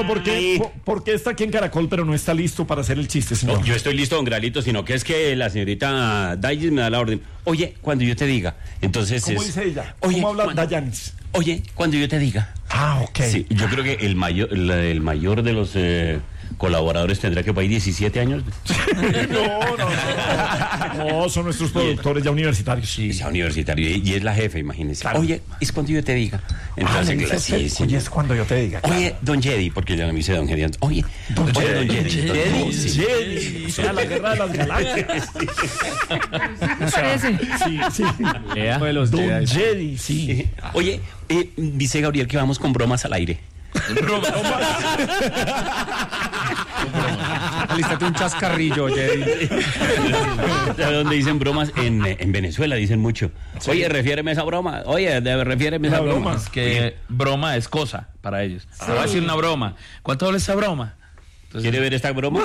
pero ¿por qué está aquí en Caracol, pero no está listo para hacer el chiste, señor? No, yo estoy listo, don Gralito, sino que es que la señorita Dayis me da la orden. Oye, cuando yo te diga. Entonces ¿Cómo dice ella? Oye, ¿Cómo habla Dayanis? Oye, cuando yo te diga. Ah, ok. Sí, yo creo que el mayor de los colaboradores tendrá que por ahí 17 años. No, son nuestros productores ya universitarios. Sí, ya universitario. Y es la jefe, imagínese. Claro. Oye, es cuando yo te diga. Entonces, le dice usted, sí. Oye, es cuando yo te diga. Oye, don Jedi, porque ya me dice don Jedi. Oye, Don Jedi. Jedi. O sea, la guerra de las galaxias. Me parece. Sí. Los Don Jedi, sí. Oye, dice Gabriel que vamos con bromas al aire. Alístate un chascarrillo, Jedi. ¿Sabes dónde dicen bromas? En Venezuela dicen mucho. Oye, refiéreme esa broma. Refiéreme esa broma. Es que broma es cosa para ellos. Te voy a decir una broma. ¿Cuánto vale esa broma? Entonces, ¿Quiere ver esta broma?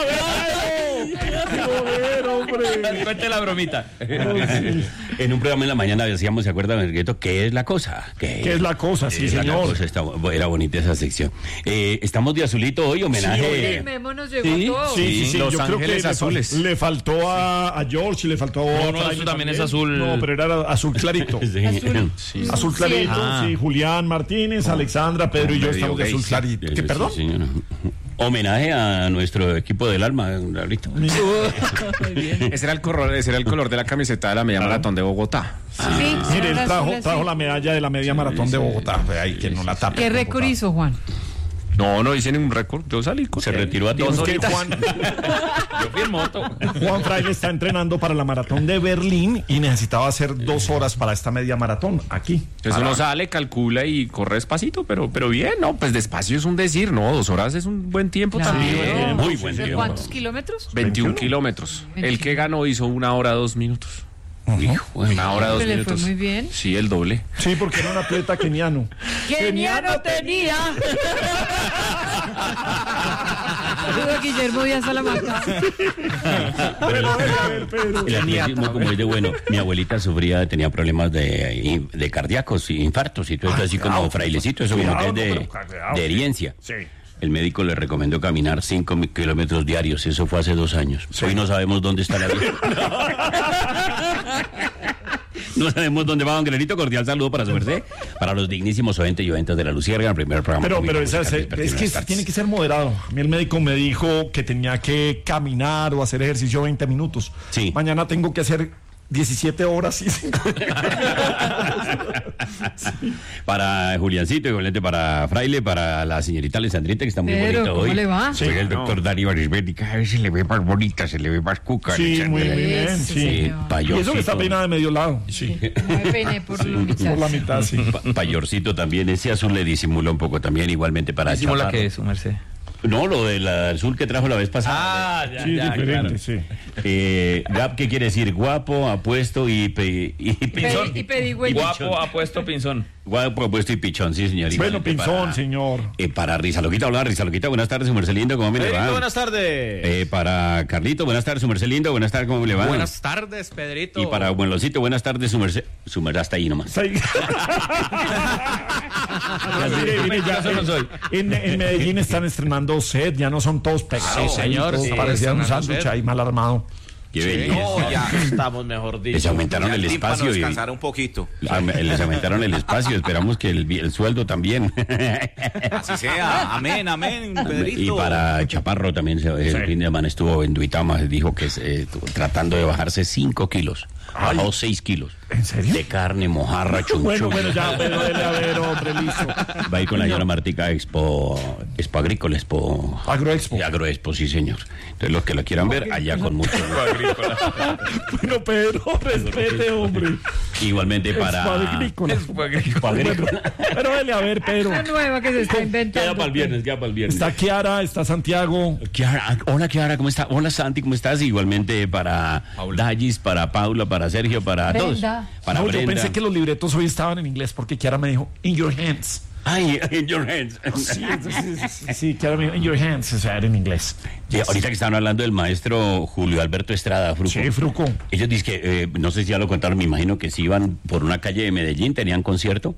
cuente la bromita. En un programa en la mañana decíamos, ¿se acuerdan, Mergueto? ¿Qué es la cosa? ¿Qué es la cosa? Sí, es la señor. cosa? Era bonita esa sección. Estamos de azulito hoy, homenaje. El Memo nos llegó todo. Sí. Los Yo creo que Ángeles Azules. le faltó a George y le faltó a No, eso también es azul. No, pero era azul clarito. Sí. Azul clarito, Ah. sí. Julián Martínez, Alexandra, Pedro y yo estamos de azul clarito. ¿Qué, perdón? Sí, señor. Homenaje a nuestro equipo del alma, Gabrielito. Ese era el color de la camiseta de la media maratón de Bogotá. Sí, Mire, él era azul, trajo así. la medalla de la media maratón de Bogotá. Ahí que no la tapa. ¿Qué récord hizo, Juan? No hice ningún récord. Yo salí con Se retiró a tiempo. Es que Juan Yo fui en moto. Fraile está entrenando para la maratón de Berlín y necesitaba hacer 2 horas para esta media maratón aquí. Entonces uno sale, calcula y corre despacito, pero bien, ¿no? Pues despacio es un decir, ¿no? 2 horas es un buen tiempo Claro. también. Muy buen tiempo. ¿Cuántos kilómetros? 21 kilómetros. El que ganó hizo 1 hora 2 minutos. Hijo, 1 hora 2 Pero le fue minutos. muy bien. Sí, el doble. Sí, porque era un atleta keniano. ¡Keniano tenía! Saludo a Guillermo Díaz Salamanca. El atletismo, como es de bueno, mi abuelita tenía problemas de cardíacos, infartos y todo esto, así como frailecito, eso como que es de herencia. Sí. El médico le recomendó caminar 5 kilómetros diarios, eso fue hace 2 años. Hoy no sabemos dónde está la vida. No sabemos dónde va don Granito. Cordial saludo para su merced, para los dignísimos oyentes y oyentas de la Luciérnaga, el primer programa. Pero es que tiene que ser moderado. A mí el médico me dijo que tenía que caminar o hacer ejercicio 20 minutos. Sí. Mañana tengo que hacer 17 horas y 5. Para Juliancito, igualmente para Fraile, para la señorita Alessandrita, que está muy Pero, bonita ¿cómo hoy. le va? Sí, el doctor Darío Arisberti, cada vez se le ve más bonita, se le ve más cuca. Sí, muy Alexandra. bien, Eso, sí. señor. Y eso que está peinada de medio lado. Sí. Me peiné por la mitad. Por la mitad, sí. Payorcito también, ese azul le disimula un poco también, igualmente para Decimos la Chaparro. que es, su merced. No, lo del azul que trajo la vez pasada. ya, Sí, diferente, sí. Gap, ¿qué quiere decir? Guapo, apuesto y pinzón. Y pedigüeño. Guapo, apuesto, pinzón. Guapo, apuesto y pichón, sí, señor. Bueno, Igualmente pinzón, señor. Para Risa Loquita, hola, Risa Loquita, buenas tardes, su merced lindo, ¿cómo me le va? Buenas tardes. Para Carlito, buenas tardes, su merced lindo, buenas tardes, ¿cómo le va? Buenas tardes, Pedrito. Y para Buenlosito, buenas tardes, su merced hasta ahí nomás. Sí. Mire, ya, Eso no soy. en Medellín están estrenando set, ya no son todos pegados. Sí, señor, sí, Parecía un estrenando sándwich set. ahí mal armado. Qué belleza. No, ya estamos, mejor dicho. Les aumentaron el espacio y descansar un poquito. les aumentaron el espacio, esperamos que el sueldo también. Así sea. Amén, amén, Pedrito. Y para Chaparro también el fin de semana estuvo en Duitama, dijo que tratando de bajarse 5 kilos, bajó 6 kilos. ¿En serio? De carne, mojarra, chunchullo. Bueno, ya, pero dele a ver, hombre, listo. Va a ir con la señora Martica a Expo Agrícola, Agroexpo. Agroexpo, sí, señor. Entonces los que la quieran ver, allá con mucho gusto. Bueno, Pedro, respete, hombre. Igualmente para... Expo Agrícola. Pero dele a ver, Pedro. Una nueva que se está inventando. Queda para el viernes. Está Kiara, está Santiago. Hola Kiara, ¿cómo está? Hola Santi, ¿cómo estás? Igualmente para Dallis, para Paula, para Sergio, para todos. Para No, Brenda. yo pensé que los libretos hoy estaban en inglés porque Kiara me dijo, in your hands. Ay, in your hands. Sí, Kiara me dijo, in your hands, o sea, era en inglés. Sí, ahorita que estaban hablando del maestro Julio Alberto Estrada, Fruco. Sí, Fruco. Ellos dicen que, no sé si ya lo contaron, me imagino que si iban por una calle de Medellín, tenían concierto,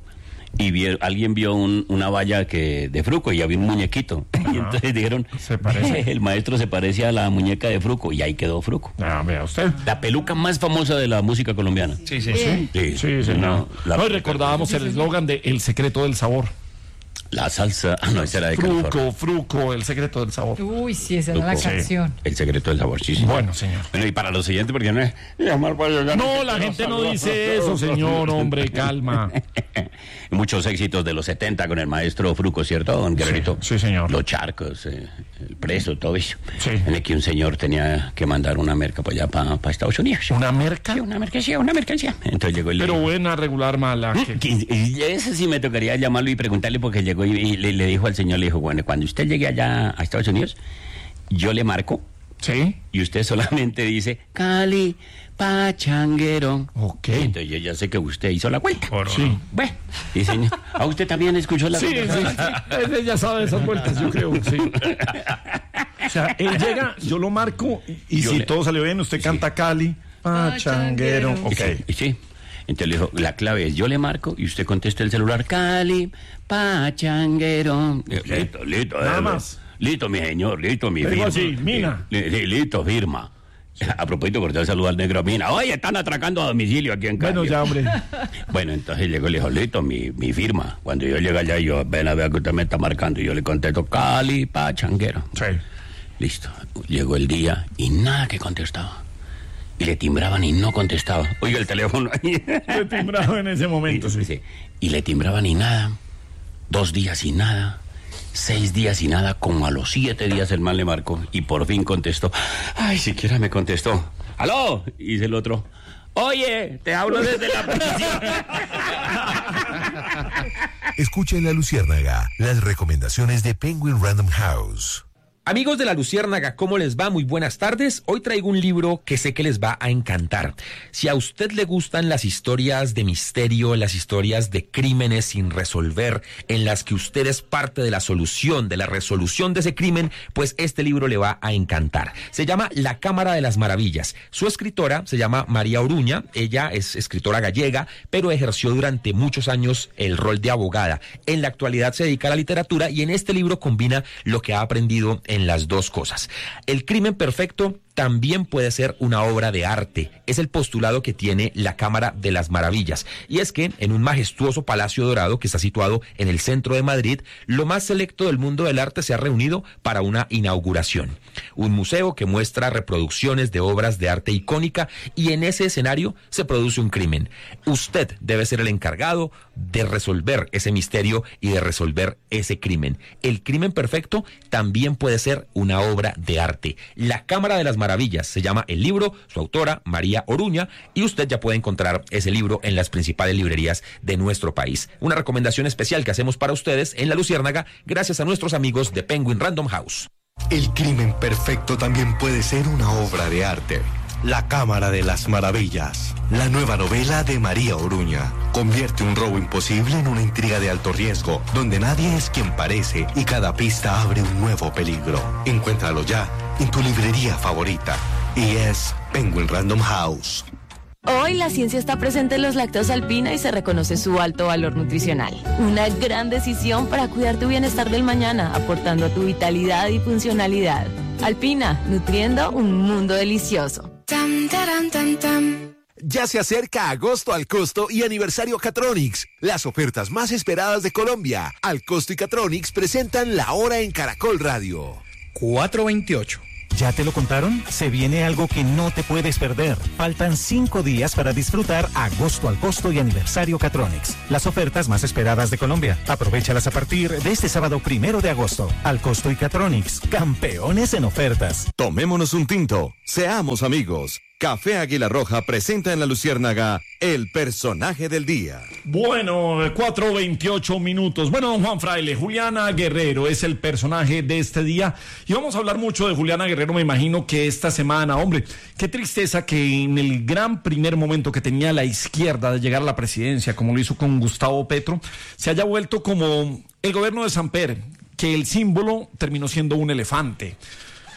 y alguien vio una valla de Fruco y había un muñequito. Y entonces dijeron, Se parece. el maestro se parece a la muñeca de Fruco, y ahí quedó Fruco. Vea usted. La peluca más famosa de la música colombiana. Sí, sí. Sí, señor. la- Hoy recordábamos el eslogan de El secreto del sabor. La salsa, no, esa era de California. Fruco, el secreto del sabor. Uy, sí, esa era la Fruco. canción. El secreto del sabor, sí, sí. Bueno, señor. Bueno, y para los siguientes, porque no es... No, la gente no dice eso, señor, hombre, calma. Muchos éxitos de los 70 con el maestro Fruco, ¿cierto, don Guerrerito? sí, señor. Los charcos, el preso, todo eso. Sí. En el que un señor tenía que mandar una merca para allá, para Estados Unidos. ¿Una merca? Sí, una mercancía. Entonces llegó el... Pero buena, regular, mala. Y ese sí me tocaría llamarlo y preguntarle, porque llegó y le dijo al señor, le dijo, bueno, cuando usted llegue allá a Estados Unidos, yo le marco ¿Sí? y usted solamente dice, Cali, pachanguero. Ok. Entonces yo ya sé que usted hizo la vuelta. Sí. Bueno, y señor, ¿a usted también escuchó la Sí, vuelta? Ese ya sabe esas vueltas, yo creo, sí. O sea, él llega, yo lo marco y Yo si le- todo salió bien, usted canta Cali, pachanguero. Pachanguero. Ok. Sí. Entonces le dijo, la clave es, yo le marco y usted contesta el celular, Cali, pachanguero. Listo. Nada más. Listo, mi señor, listo, mi Le digo firma. así, Mina. Sí, listo, firma. A propósito, corté saludo al negro Mina. Oye, están atracando a domicilio aquí en Cali. Bueno, ya, hombre. Bueno, entonces llegó y le dijo, listo, mi firma. Cuando yo llegué allá, yo, ven a ver que usted me está marcando. Y yo le contesto, Cali, pachanguero. Sí. Listo. Llegó el día y nada que contestaba. Y le timbraban y no contestaba. Oiga, el teléfono ahí. Fue timbrado en ese momento, sí. Sí. Y le timbraban y nada. 2 días y nada. 6 días y nada. Como a los 7 días el man le marcó y por fin contestó. Ay, siquiera me contestó. ¡Aló! Y dice el otro. Oye, te hablo desde la prisión. Escucha en La Luciérnaga las recomendaciones de Penguin Random House. Amigos de La Luciérnaga, ¿cómo les va? Muy buenas tardes. Hoy traigo un libro que sé que les va a encantar. Si a usted le gustan las historias de misterio, las historias de crímenes sin resolver, en las que usted es parte de la solución, de la resolución de ese crimen, pues este libro le va a encantar. Se llama La Cámara de las Maravillas. Su escritora se llama María Oruña. Ella es escritora gallega, pero ejerció durante muchos años el rol de abogada. En la actualidad se dedica a la literatura y en este libro combina lo que ha aprendido en las dos cosas. El crimen perfecto también puede ser una obra de arte. Es el postulado que tiene la Cámara de las Maravillas. Y es que en un majestuoso palacio dorado que está situado en el centro de Madrid, lo más selecto del mundo del arte se ha reunido para una inauguración. Un museo que muestra reproducciones de obras de arte icónica y en ese escenario se produce un crimen. Usted debe ser el encargado de resolver ese misterio y de resolver ese crimen. El crimen perfecto también puede ser una obra de arte. La Cámara de las Maravillas se llama el libro, su autora María Oruña, y usted ya puede encontrar ese libro en las principales librerías de nuestro país. Una recomendación especial que hacemos para ustedes en La Luciérnaga gracias a nuestros amigos de Penguin Random House. El crimen perfecto también puede ser una obra de arte. La Cámara de las Maravillas. La nueva novela de María Oruña convierte un robo imposible en una intriga de alto riesgo, donde nadie es quien parece y cada pista abre un nuevo peligro. Encuéntralo ya en tu librería favorita. Y es Penguin Random House. Hoy la ciencia está presente en los lácteos Alpina y se reconoce su alto valor nutricional. Una gran decisión para cuidar tu bienestar del mañana, aportando a tu vitalidad y funcionalidad. Alpina, nutriendo un mundo delicioso. Ya se acerca agosto al costo y aniversario Catronics, las ofertas más esperadas de Colombia. Al costo y Catronics presentan La Hora en Caracol Radio. 4:28. ¿Ya te lo contaron? Se viene algo que no te puedes perder. Faltan 5 días para disfrutar agosto al costo y aniversario Catronics. Las ofertas más esperadas de Colombia. Aprovéchalas a partir de este sábado 1 de agosto. Al costo y Catronics, campeones en ofertas. Tomémonos un tinto, seamos amigos. Café Águila Roja presenta en La Luciérnaga el personaje del día. Bueno, 4:28 minutos. Bueno, don Juan Fraile, Juliana Guerrero es el personaje de este día. Y vamos a hablar mucho de Juliana Guerrero, me imagino que esta semana, hombre, qué tristeza que en el gran primer momento que tenía la izquierda de llegar a la presidencia, como lo hizo con Gustavo Petro, se haya vuelto como el gobierno de Samper, que el símbolo terminó siendo un elefante.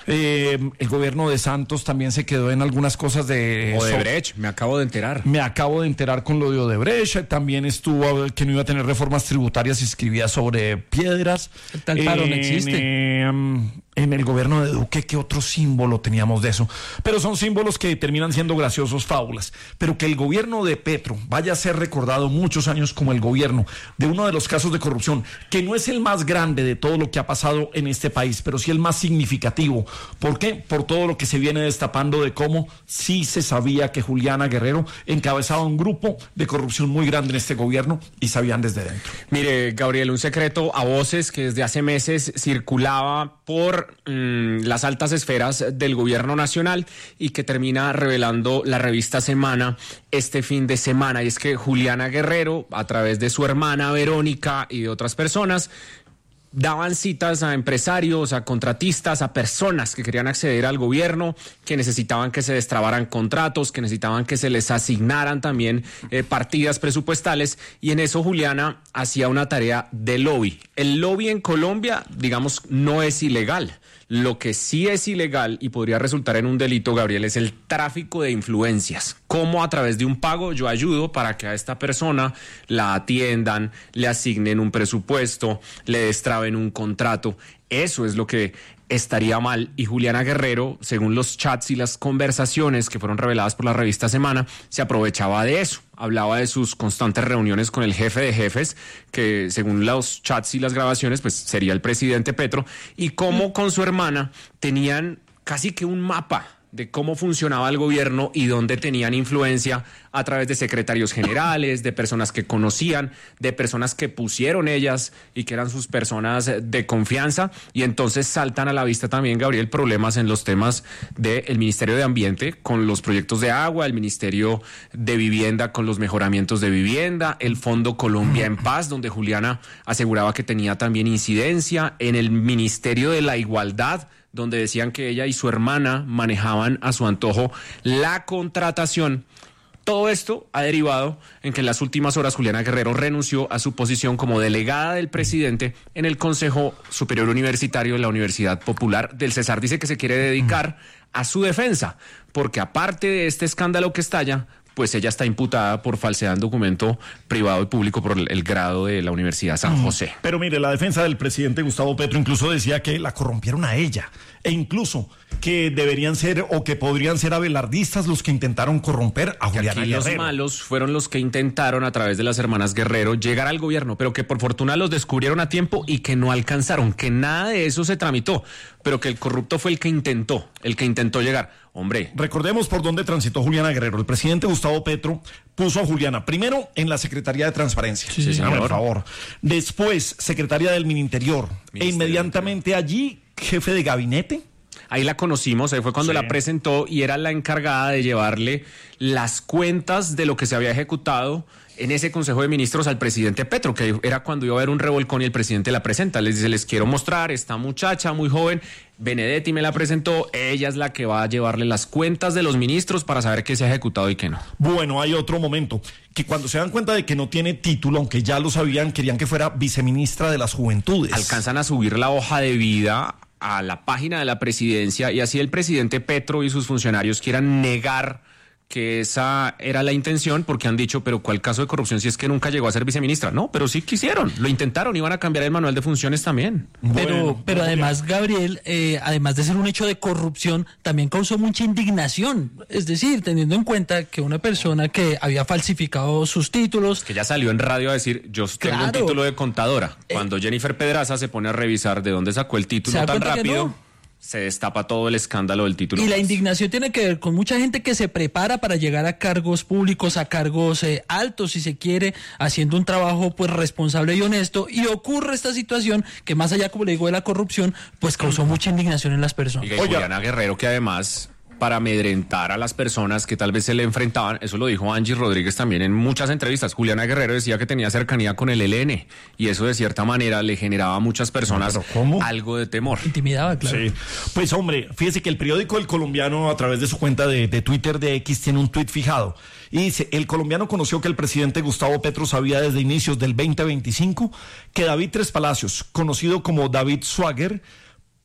El gobierno de Santos también se quedó en algunas cosas de... Odebrecht, me acabo de enterar. Me acabo de enterar con lo de Odebrecht. También estuvo que no iba a tener reformas tributarias y escribía sobre piedras. El tal paro no existe. En el gobierno de Duque, ¿qué otro símbolo teníamos de eso? Pero son símbolos que terminan siendo graciosos, fábulas. Pero que el gobierno de Petro vaya a ser recordado muchos años como el gobierno de uno de los casos de corrupción, que no es el más grande de todo lo que ha pasado en este país, pero sí el más significativo. ¿Por qué? Por todo lo que se viene destapando de cómo sí se sabía que Juliana Guerrero encabezaba un grupo de corrupción muy grande en este gobierno y sabían desde dentro. Mire, Gabriel, un secreto a voces que desde hace meses circulaba por las altas esferas del gobierno nacional y que termina revelando la revista Semana este fin de semana, y es que Juliana Guerrero, a través de su hermana Verónica y de otras personas, daban citas a empresarios, a contratistas, a personas que querían acceder al gobierno, que necesitaban que se destrabaran contratos, que necesitaban que se les asignaran también partidas presupuestales, y en eso Juliana hacía una tarea de lobby. El lobby en Colombia, digamos, no es ilegal. Lo que sí es ilegal y podría resultar en un delito, Gabriel, es el tráfico de influencias. Cómo a través de un pago yo ayudo para que a esta persona la atiendan, le asignen un presupuesto, le destraben un contrato. Eso es lo que estaría mal, y Juliana Guerrero, según los chats y las conversaciones que fueron reveladas por la revista Semana, se aprovechaba de eso. Hablaba de sus constantes reuniones con el jefe de jefes, que según los chats y las grabaciones, pues sería el presidente Petro, y cómo con su hermana tenían casi que un mapa de cómo funcionaba el gobierno y dónde tenían influencia a través de secretarios generales, de personas que conocían, de personas que pusieron ellas y que eran sus personas de confianza. Y entonces saltan a la vista también, Gabriel, problemas en los temas del Ministerio de Ambiente con los proyectos de agua, el Ministerio de Vivienda con los mejoramientos de vivienda, el Fondo Colombia en Paz, donde Juliana aseguraba que tenía también incidencia, en el Ministerio de la Igualdad, donde decían que ella y su hermana manejaban a su antojo la contratación. Todo esto ha derivado en que en las últimas horas Juliana Guerrero renunció a su posición como delegada del presidente en el Consejo Superior Universitario de la Universidad Popular del Cesar. Dice que se quiere dedicar a su defensa, porque aparte de este escándalo que estalla, pues ella está imputada por falsedad en documento privado y público por el grado de la Universidad San José. Pero mire, la defensa del presidente Gustavo Petro incluso decía que la corrompieron a ella, e incluso que deberían ser o que podrían ser abelardistas los que intentaron corromper a Juliana Guerrero. Los malos fueron los que intentaron a través de las hermanas Guerrero llegar al gobierno, pero que por fortuna los descubrieron a tiempo y que no alcanzaron, que nada de eso se tramitó, pero que el corrupto fue el que intentó llegar. Hombre, recordemos por dónde transitó Juliana Guerrero. El presidente Gustavo Petro puso a Juliana primero en la Secretaría de Transparencia. Sí, señor. Por favor. Después, secretaria del Ministerio. E inmediatamente allí, jefe de gabinete. Ahí la conocimos, ahí fue cuando la presentó y era la encargada de llevarle las cuentas de lo que se había ejecutado en ese Consejo de Ministros al presidente Petro, que era cuando iba a haber un revolcón y el presidente la presenta. Les dice, les quiero mostrar esta muchacha muy joven, Benedetti me la presentó, ella es la que va a llevarle las cuentas de los ministros para saber qué se ha ejecutado y qué no. Bueno, hay otro momento, que cuando se dan cuenta de que no tiene título, aunque ya lo sabían, querían que fuera viceministra de las Juventudes. Alcanzan a subir la hoja de vida a la página de la presidencia y así el presidente Petro y sus funcionarios quieran negar que esa era la intención, porque han dicho, pero ¿cuál caso de corrupción si es que nunca llegó a ser viceministra? No, pero sí quisieron, lo intentaron, iban a cambiar el manual de funciones también. Pero además, Gabriel, además de ser un hecho de corrupción, también causó mucha indignación. Es decir, teniendo en cuenta que una persona que había falsificado sus títulos... Que ya salió en radio a decir, yo tengo un título de contadora. Cuando Jennifer Pedraza se pone a revisar de dónde sacó el título tan rápido... Se destapa todo el escándalo del título. Y la indignación tiene que ver con mucha gente que se prepara para llegar a cargos públicos, a cargos altos, si se quiere, haciendo un trabajo pues responsable y honesto, y ocurre esta situación que más allá, como le digo, de la corrupción, pues causó mucha indignación en las personas. Y Juliana Guerrero, que además, para amedrentar a las personas que tal vez se le enfrentaban, eso lo dijo Angie Rodríguez también en muchas entrevistas. Juliana Guerrero decía que tenía cercanía con el ELN y eso de cierta manera le generaba a muchas personas algo de temor. Intimidaba, claro. Sí. Pues hombre, fíjese que el periódico El Colombiano, a través de su cuenta de Twitter de X, tiene un tuit fijado y dice, El Colombiano conoció que el presidente Gustavo Petro sabía desde inicios del 2025 que David Tres Palacios, conocido como David Swagger,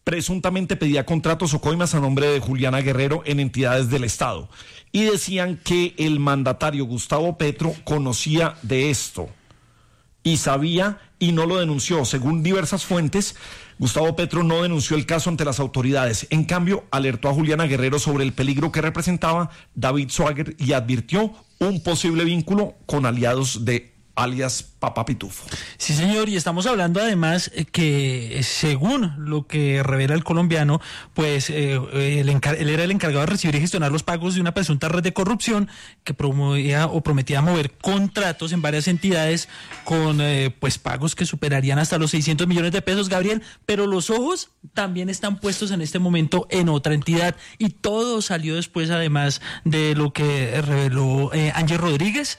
presuntamente pedía contratos o coimas a nombre de Juliana Guerrero en entidades del Estado. Y decían que el mandatario Gustavo Petro conocía de esto y sabía y no lo denunció. Según diversas fuentes, Gustavo Petro no denunció el caso ante las autoridades. En cambio, alertó a Juliana Guerrero sobre el peligro que representaba David Swagger y advirtió un posible vínculo con aliados de alias Papá Pitufo. Sí, señor, y estamos hablando además que según lo que revela el colombiano, pues él era el encargado de recibir y gestionar los pagos de una presunta red de corrupción que promovía o prometía mover contratos en varias entidades con pues pagos que superarían hasta los 600 millones de pesos, Gabriel, pero los ojos también están puestos en este momento en otra entidad y todo salió después además de lo que reveló Ángel Rodríguez,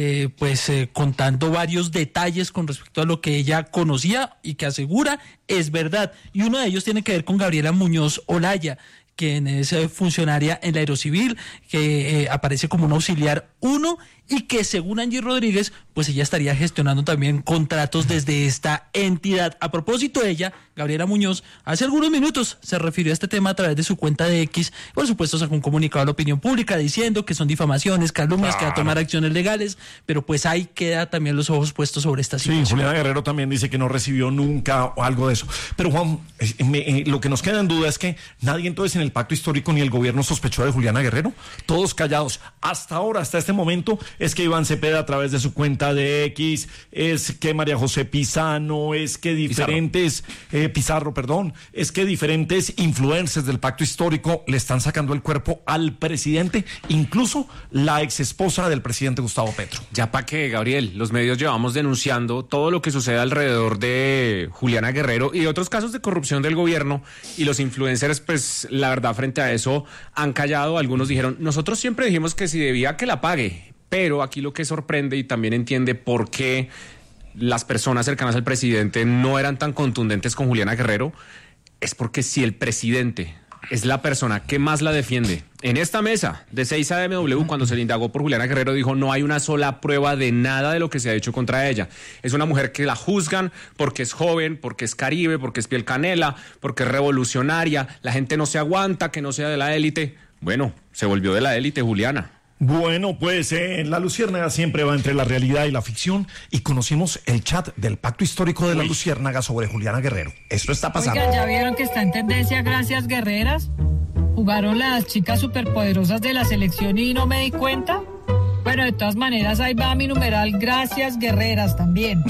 contando varios detalles con respecto a lo que ella conocía y que asegura es verdad. Y uno de ellos tiene que ver con Gabriela Muñoz Olaya, quien es funcionaria en la Aerocivil, que aparece como un auxiliar 1 y que según Angie Rodríguez, pues ella estaría gestionando también contratos desde esta entidad. A propósito de ella, Gabriela Muñoz, hace algunos minutos se refirió a este tema a través de su cuenta de X. Por supuesto, sacó un comunicado a la opinión pública diciendo que son difamaciones, calumnias, que va a tomar acciones legales, pero pues ahí queda también los ojos puestos sobre esta situación. Sí, Juliana Guerrero también dice que no recibió nunca o algo de eso. Pero Juan, lo que nos queda en duda es que nadie entonces en el pacto histórico ni el gobierno sospechó de Juliana Guerrero. Todos callados. Hasta ahora, hasta este momento, es que Iván Cepeda a través de su cuenta de X, es que María José Pizano, es que diferentes es que diferentes influencers del pacto histórico le están sacando el cuerpo al presidente, incluso la ex esposa del presidente Gustavo Petro. Ya para qué, Gabriel, los medios llevamos denunciando todo lo que sucede alrededor de Juliana Guerrero y otros casos de corrupción del gobierno, y los influencers, pues la verdad, frente a eso han callado. Algunos dijeron, nosotros siempre dijimos que si debía que la pague. Pero aquí lo que sorprende y también entiende por qué las personas cercanas al presidente no eran tan contundentes con Juliana Guerrero, es porque si el presidente es la persona que más la defiende, en esta mesa de 6 AMW, cuando se le indagó por Juliana Guerrero, dijo no hay una sola prueba de nada de lo que se ha hecho contra ella. Es una mujer que la juzgan porque es joven, porque es caribe, porque es piel canela, porque es revolucionaria, la gente no se aguanta que no sea de la élite. Bueno, se volvió de la élite Juliana. Bueno, pues La Luciérnaga siempre va entre la realidad y la ficción, y conocimos el chat del pacto histórico de La Luciérnaga sobre Juliana Guerrero. Esto está pasando. Oigan, ¿ya vieron que está en tendencia Gracias Guerreras? ¿Jugaron las chicas superpoderosas de la selección y no me di cuenta? Bueno, de todas maneras, ahí va mi numeral Gracias Guerreras también.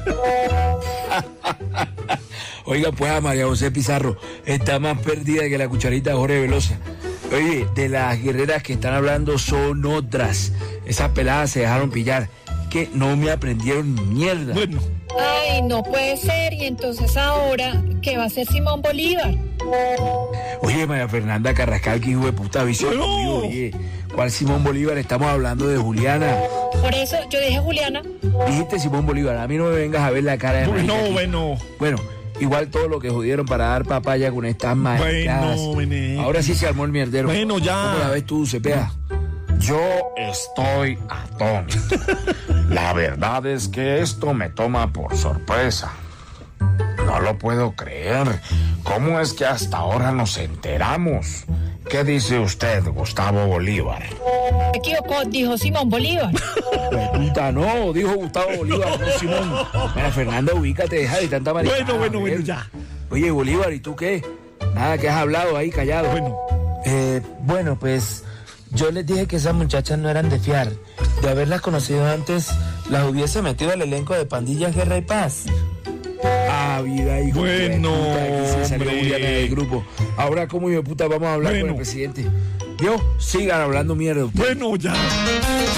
Oiga, pues a María José Pizarro está más perdida que la cucharita de Jorge Velosa. Oye, de las guerreras que están hablando son otras. Esas peladas se dejaron pillar, que no me aprendieron ni mierda. Bueno. Ay, no puede ser. Y entonces ahora, ¿qué va a hacer Simón Bolívar? Oye, María Fernanda Carrascal, que hijo de puta visión. No. Oye, ¿cuál Simón Bolívar? Estamos hablando de Juliana. Por eso yo dije Juliana. Dijiste Simón Bolívar, a mí no me vengas a ver la cara de Bueno. Bueno, igual todo lo que jodieron para dar papaya con estas maricadas. Bueno, ahora sí se armó el mierdero. Bueno, ya. ¿Cómo la ves tú, Cepeda? Yo estoy atónito. La verdad es que esto me toma por sorpresa. No lo puedo creer. ¿Cómo es que hasta ahora nos enteramos? ¿Qué dice usted, Gustavo Bolívar? Me equivocó, dijo Simón Bolívar. Puta, no, dijo Gustavo Bolívar, no Simón. Mira, Fernanda, ubícate, deja de tanta maricada. Bueno, ya. Oye, Bolívar, ¿y tú qué? Nada, que has hablado ahí callado. Bueno, pues yo les dije que esas muchachas no eran de fiar. De haberlas conocido antes, las hubiese metido al elenco de Pandillas Guerra y Paz. Ah, vida, hijo. Bueno, aquí se salió Juliana del grupo. Ahora, ¿cómo hijo de puta vamos a hablar con el presidente? Yo, sigan hablando mierda. Bueno, ya.